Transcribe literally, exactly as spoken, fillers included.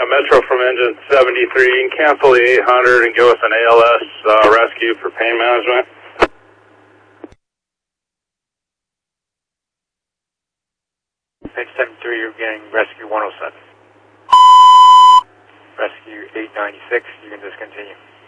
Metro from engine seventy-three. You can cancel the eight hundred and go with an A L S uh, rescue for pain management. Page seventy-three, you're getting rescue one oh seven. Rescue eight ninety-six, you can discontinue.